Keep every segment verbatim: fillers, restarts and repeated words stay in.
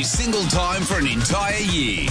single time for an entire year.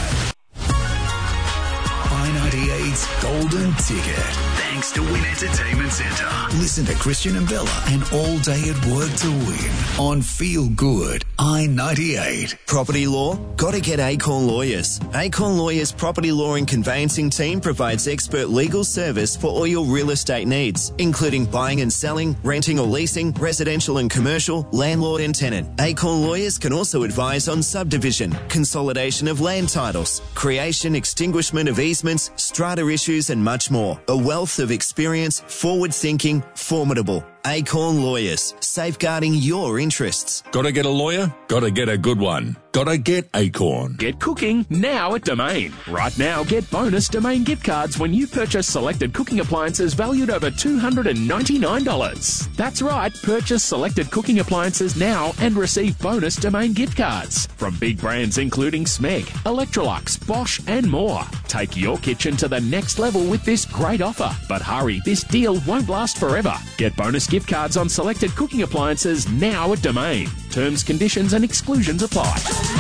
i ninety-eight's Golden Ticket. Thanks to Win Entertainment Centre. Listen to Christian and Bella and All Day at Work to win on Feel Good i ninety-eight. Property law? Gotta get Acorn Lawyers. Acorn Lawyers Property Law and Conveyancing team provides expert legal service for all your real estate needs, including buying and selling, renting or leasing, residential and commercial, landlord and tenant. Acorn Lawyers can also advise on subdivision, consolidation of land titles, creation, extinguishment of easements, strata issues and much more. A wealth of experience, forward-thinking, formidable. Acorn Lawyers, safeguarding your interests. Gotta get a lawyer? Gotta get a good one. Gotta get Acorn. Get cooking now at Domain. Right now, get bonus Domain gift cards when you purchase selected cooking appliances valued over two hundred ninety-nine dollars. That's right, purchase selected cooking appliances now and receive bonus Domain gift cards from big brands including Smeg, Electrolux, Bosch and more. Take your kitchen to the next level with this great offer. But hurry, this deal won't last forever. Get bonus gift cards on selected cooking appliances now at Domain. Terms, conditions and exclusions apply.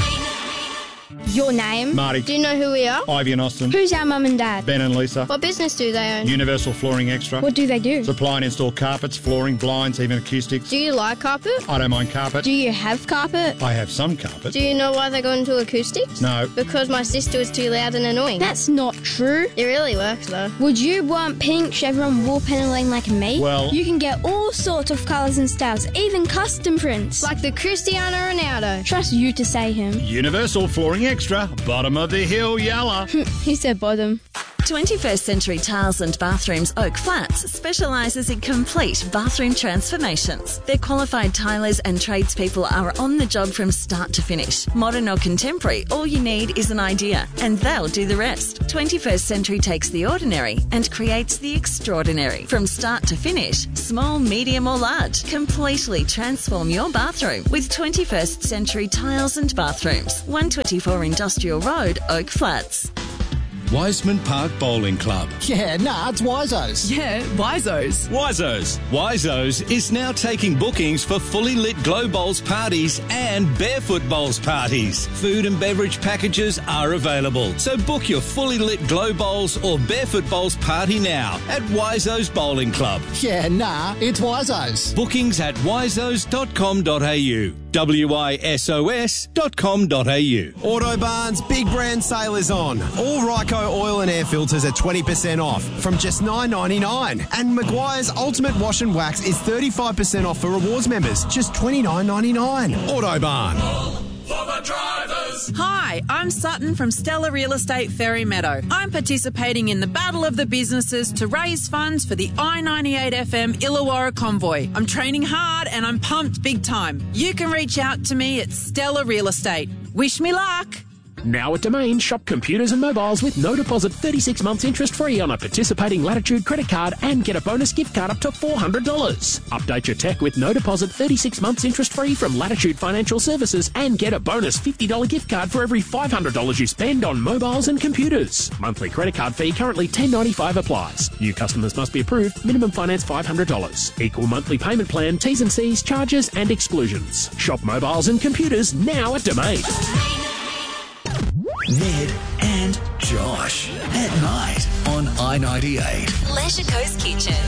Your name? Marty. Do you know who we are? Ivy and Austin. Who's our mum and dad? Ben and Lisa. What business do they own? Universal Flooring Extra. What do they do? Supply and install carpets, flooring, blinds, even acoustics. Do you like carpet? I don't mind carpet. Do you have carpet? I have some carpet. Do you know why they go into acoustics? No. Because my sister was too loud and annoying. That's not true. It really works though. Would you want pink chevron wall paneling like me? Well, you can get all sorts of colours and styles, even custom prints. Like the Cristiano Ronaldo. Trust you to say him. Universal Flooring Extra. Bottom of the hill, Yalla. He said bottom. twenty-first Century Tiles and Bathrooms Oak Flats specialises in complete bathroom transformations. Their qualified tilers and tradespeople are on the job from start to finish. Modern or contemporary, all you need is an idea and they'll do the rest. twenty-first Century takes the ordinary and creates the extraordinary. From start to finish, small, medium or large, completely transform your bathroom with twenty-first Century Tiles and Bathrooms. one twenty-four Industrial Road, Oak Flats. Wiseman Park Bowling Club. Yeah, nah, it's Wizo's. Yeah, Wizo's. Wizo's. Wizo's is now taking bookings for fully lit glow bowls parties and barefoot bowls parties. Food and beverage packages are available. So book your fully lit glow bowls or barefoot bowls party now at Wizo's Bowling Club. Yeah, nah, it's Wizo's. Bookings at wizos dot com dot a u. W I S O S dot com dot a u. Autobarn's big brand sale is on. All Ryco oil and air filters are twenty percent off from just nine ninety-nine. And Maguire's Ultimate Wash and Wax is thirty-five percent off for rewards members, just twenty-nine ninety-nine. Autobarn. For the drivers. Hi, I'm Sutton from Stella Real Estate Ferry Meadow. I'm participating in the Battle of the Businesses to raise funds for the i ninety-eight F M Illawarra Convoy. I'm training hard and I'm pumped big time. You can reach out to me at Stella Real Estate. Wish me luck. Now at Domain, shop computers and mobiles with no deposit, thirty-six months interest free on a participating Latitude credit card and get a bonus gift card up to four hundred dollars. Update your tech with no deposit, thirty-six months interest free from Latitude Financial Services and get a bonus fifty dollars gift card for every five hundred dollars you spend on mobiles and computers. Monthly credit card fee currently ten ninety-five applies. New customers must be approved. Minimum finance five hundred dollars. Equal monthly payment plan, T's and C's, charges and exclusions. Shop mobiles and computers now at Domain. Ned and Josh at night on i ninety-eight. Leisure Coast Kitchen.